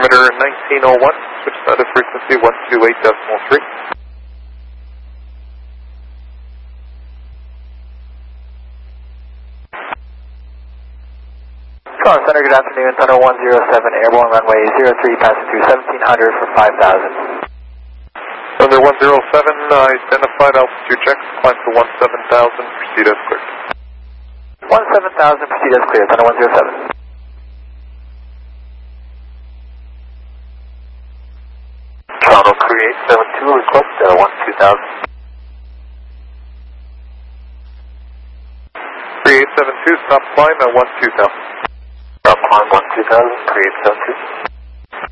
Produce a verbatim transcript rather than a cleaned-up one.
altimeter nineteen oh one, switch out of frequency one two eight point three. Call Center, good afternoon, Thunder one zero seven, airborne runway zero three, passing through seventeen hundred for five thousand. Thunder one zero seven, uh, identified altitude check, climb to one seven thousand, proceed as cleared. one seven thousand, proceed as clear, Thunder one zero seven. Toronto three eight seven two, request uh, one two thousand. three eight seven two, stop climb at one two thousand. Stop climb one two thousand, three eight seven two.